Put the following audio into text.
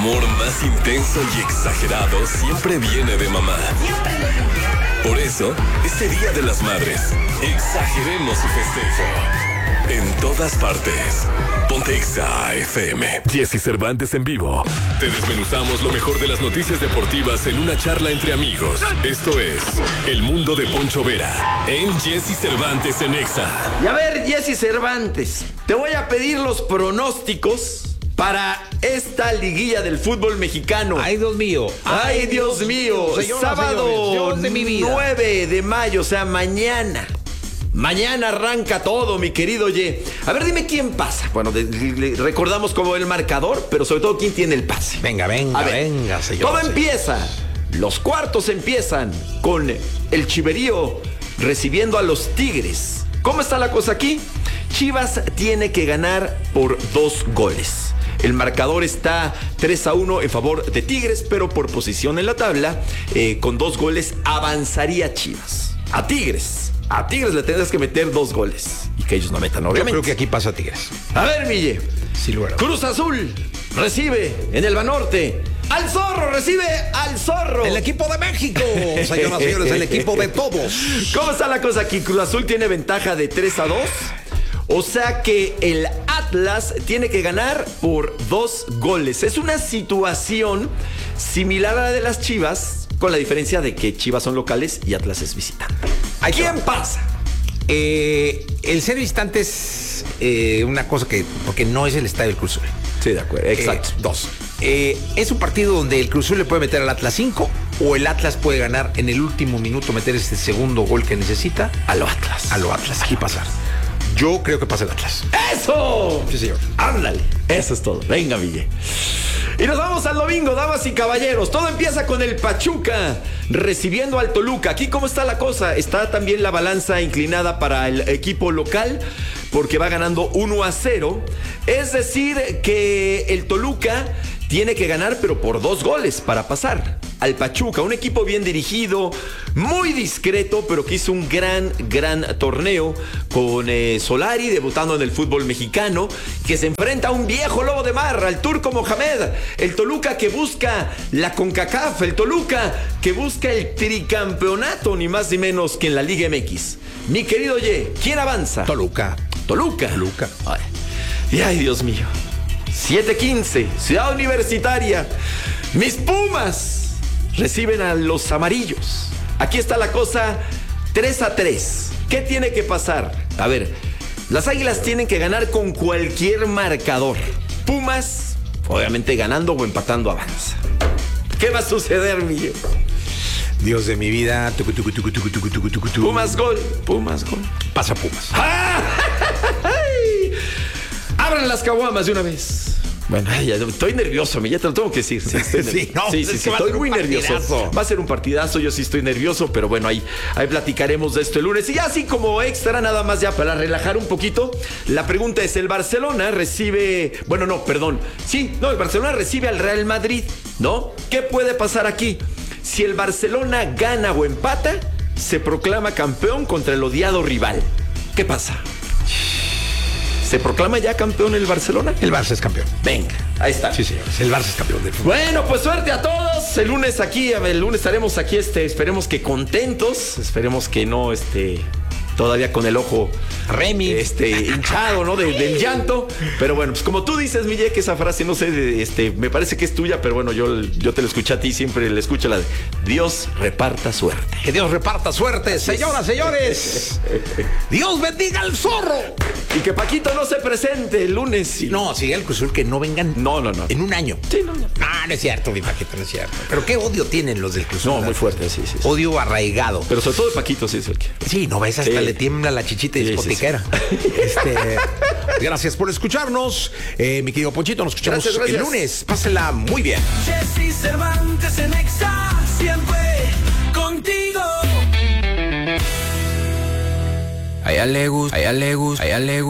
Amor más intenso y exagerado siempre viene de mamá. Por eso, este Día de las Madres, exageremos su festejo. En todas partes. Ponte Exa FM. Jessy Cervantes en vivo. Te desmenuzamos lo mejor de las noticias deportivas en una charla entre amigos. Esto es El Mundo de Poncho Vera en Jessy Cervantes en Exa. Y a ver, Jessy Cervantes, te voy a pedir los pronósticos para esta liguilla del fútbol mexicano. ¡Ay, Dios mío! ¡Ay, Dios mío! Señoras, Sábado señores, Dios de mi vida. 9 de mayo, o sea, mañana. Mañana arranca todo, mi querido Ye. A ver, dime quién pasa. Bueno, recordamos como el marcador, pero sobre todo quién tiene el pase. Venga, A ver, señor. todo empieza. Los cuartos empiezan con el Chiverío recibiendo a los Tigres. ¿Cómo está la cosa aquí? Chivas tiene que ganar por 2 goles. El marcador está 3-1 en favor de Tigres, pero por posición en la tabla, con 2 goles avanzaría Chivas. A Tigres le tendrás que meter 2 goles. Y que ellos no metan, obviamente. Yo creo que aquí pasa Tigres. A ver, Mille. Sí, luego. Cruz Azul recibe en el Banorte al Zorro, recibe al Zorro. El equipo de México, señoras y señores, el equipo de todos. ¿Cómo está la cosa aquí? Cruz Azul tiene ventaja de 3-2. O sea que el Atlas tiene que ganar por 2 goles. Es una situación similar a la de las Chivas, con la diferencia de que Chivas son locales y Atlas es visitante. ¿Quién pasa? El ser visitante es una cosa que, porque no es el estadio del Cruz Azul. Sí, de acuerdo, exacto. 2. Es un partido donde el Cruz Azul le puede meter al Atlas 5 o el Atlas puede ganar en el último minuto, meter este segundo gol que necesita A lo Atlas. Aquí pasar. Yo creo que pasa el Atlas. ¡Eso! Sí, señor. Ándale. Eso es todo. Venga, Ville. Y nos vamos al domingo, damas y caballeros. Todo empieza con el Pachuca recibiendo al Toluca. Aquí, ¿cómo está la cosa? Está también la balanza inclinada para el equipo local porque va ganando 1-0. Es decir, que el Toluca tiene que ganar, pero por 2 goles para pasar al Pachuca. Un equipo bien dirigido, muy discreto, pero que hizo un gran torneo con Solari, debutando en el fútbol mexicano, que se enfrenta a un viejo lobo de mar, al Turco Mohamed. El Toluca que busca la CONCACAF, el Toluca que busca el tricampeonato, ni más ni menos que en la Liga MX. Mi querido Ye, ¿quién avanza? Toluca. Ay, Dios mío. 7:15, Ciudad Universitaria. Mis Pumas reciben a los amarillos. Aquí está la cosa, 3-3. ¿Qué tiene que pasar? A ver, las Águilas tienen que ganar con cualquier marcador. Pumas, obviamente ganando o empatando avanza. ¿Qué va a suceder, mío? Dios de mi vida. Pumas gol. Pasa Pumas. Abran las caguamas de una vez. Bueno, ya estoy nervioso, ya te lo tengo que decir. Sí, estoy muy nervioso. Va a ser un partidazo, yo sí estoy nervioso, pero bueno, ahí platicaremos de esto el lunes. Y ya así como extra, nada más ya para relajar un poquito, la pregunta es, el Barcelona recibe... el Barcelona recibe al Real Madrid, ¿no? ¿Qué puede pasar aquí? Si el Barcelona gana o empata, se proclama campeón contra el odiado rival. ¿Qué pasa? ¿Se proclama ya campeón el Barcelona? El Barça es campeón. Venga, ahí está. Sí, señor. El Barça es campeón del fútbol. Bueno, pues suerte a todos. El lunes estaremos aquí, esperemos que contentos. Esperemos que no, todavía con el ojo Remy, hinchado, ¿no? Del llanto. Pero bueno, pues como tú dices, Mille, que esa frase, no sé, me parece que es tuya, pero bueno, yo te la escuché a ti, siempre le escucho la de Dios reparta suerte. Que Dios reparta suerte, señoras, señores. Dios bendiga al Zorro. Y que Paquito no se presente el lunes. No, si el Cruz Azul que no vengan. No. En un año. Sí, no. No es cierto, mi Paquito, no es cierto. Pero qué odio tienen los del Cruz Azul. No, muy fuerte, sí. Odio arraigado. Pero sobre todo de Paquito, sí es el que. Sí, no ves, hasta le tiembla la chichita y discotequera. Gracias por escucharnos. Mi querido Ponchito, nos escuchamos el lunes. Pásenla muy bien. Jessy Cervantes en Exa, siempre contigo. A ella le gusta,